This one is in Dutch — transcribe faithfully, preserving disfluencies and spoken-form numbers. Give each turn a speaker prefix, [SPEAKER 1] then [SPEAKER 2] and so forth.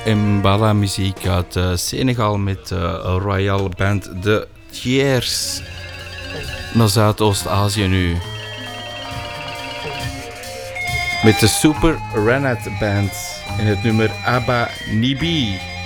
[SPEAKER 1] Mbala muziek uit uh, Senegal met uh, Royal Band de Thiers. Naar Zuidoost-Azië nu. Met de Super Renat Band in het nummer Abba Nibi.